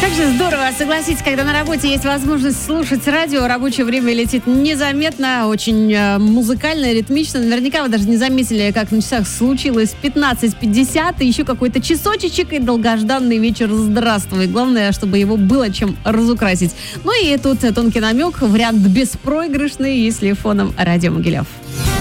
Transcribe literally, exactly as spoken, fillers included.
Как же здорово, согласитесь, когда на работе есть возможность слушать радио, рабочее время летит незаметно, очень э, музыкально, ритмично. Наверняка вы даже не заметили, как на часах случилось пятнадцать пятьдесят, и еще какой-то часочек, и долгожданный вечер здравствуй. Главное, чтобы его было чем разукрасить. Ну и тут тонкий намек, вариант беспроигрышный, если фоном радио Могилев.